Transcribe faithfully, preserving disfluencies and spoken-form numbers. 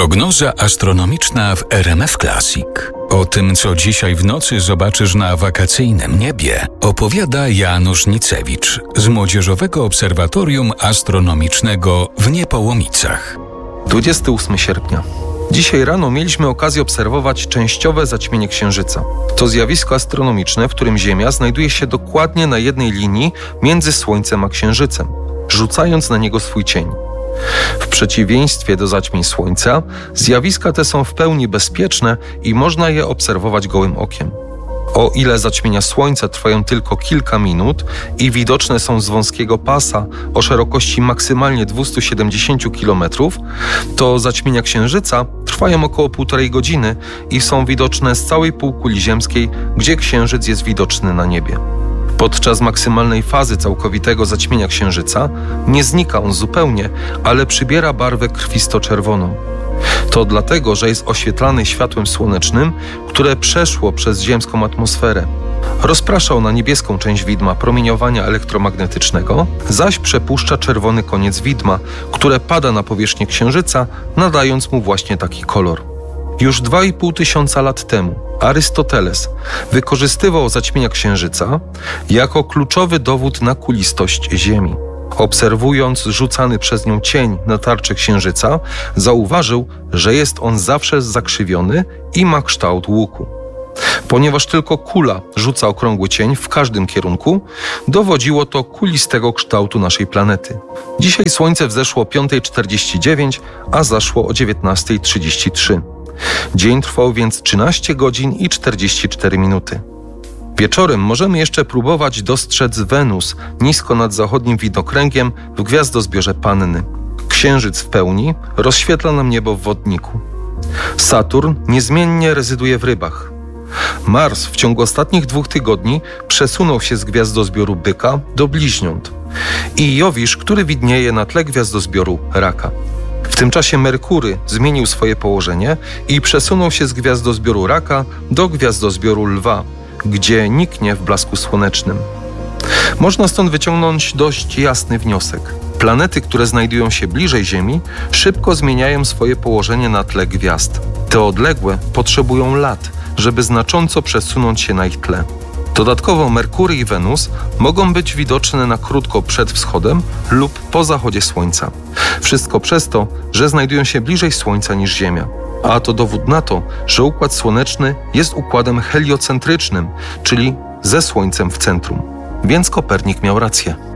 Prognoza astronomiczna w R M F Classic. O tym, co dzisiaj w nocy zobaczysz na wakacyjnym niebie, opowiada Janusz Nicewicz z Młodzieżowego Obserwatorium Astronomicznego w Niepołomicach. dwudziestego ósmego sierpnia. Dzisiaj rano mieliśmy okazję obserwować częściowe zaćmienie Księżyca. To zjawisko astronomiczne, w którym Ziemia znajduje się dokładnie na jednej linii między Słońcem a Księżycem, rzucając na niego swój cień. W przeciwieństwie do zaćmień Słońca, zjawiska te są w pełni bezpieczne i można je obserwować gołym okiem. O ile zaćmienia Słońca trwają tylko kilka minut i widoczne są z wąskiego pasa o szerokości maksymalnie dwieście siedemdziesiąt kilometrów, to zaćmienia Księżyca trwają około półtorej godziny i są widoczne z całej półkuli ziemskiej, gdzie Księżyc jest widoczny na niebie. Podczas maksymalnej fazy całkowitego zaćmienia Księżyca nie znika on zupełnie, ale przybiera barwę krwisto-czerwoną. To dlatego, że jest oświetlany światłem słonecznym, które przeszło przez ziemską atmosferę. Rozprasza na niebieską część widma promieniowania elektromagnetycznego, zaś przepuszcza czerwony koniec widma, które pada na powierzchnię Księżyca, nadając mu właśnie taki kolor. Już dwa i pół tysiąca lat temu Arystoteles wykorzystywał zaćmienia Księżyca jako kluczowy dowód na kulistość Ziemi. Obserwując rzucany przez nią cień na tarczę Księżyca, zauważył, że jest on zawsze zakrzywiony i ma kształt łuku. Ponieważ tylko kula rzuca okrągły cień w każdym kierunku, dowodziło to kulistego kształtu naszej planety. Dzisiaj Słońce wzeszło o piąta czterdzieści dziewięć, a zaszło o dziewiętnasta trzydzieści trzy. Dzień trwał więc trzynaście godzin i czterdzieści cztery minuty. Wieczorem możemy jeszcze próbować dostrzec Wenus nisko nad zachodnim widnokręgiem w gwiazdozbiorze Panny. Księżyc w pełni rozświetla nam niebo w wodniku. Saturn niezmiennie rezyduje w Rybach. Mars w ciągu ostatnich dwóch tygodni przesunął się z gwiazdozbioru Byka do Bliźniąt i Jowisz, który widnieje na tle gwiazdozbioru Raka. W tym czasie Merkury zmienił swoje położenie i przesunął się z gwiazdozbioru Raka do gwiazdozbioru Lwa, gdzie niknie w blasku słonecznym. Można stąd wyciągnąć dość jasny wniosek. Planety, które znajdują się bliżej Ziemi, szybko zmieniają swoje położenie na tle gwiazd. Te odległe potrzebują lat, żeby znacząco przesunąć się na ich tle. Dodatkowo Merkury i Wenus mogą być widoczne na krótko przed wschodem lub po zachodzie Słońca. Wszystko przez to, że znajdują się bliżej Słońca niż Ziemia. A to dowód na to, że Układ Słoneczny jest układem heliocentrycznym, czyli ze Słońcem w centrum. Więc Kopernik miał rację.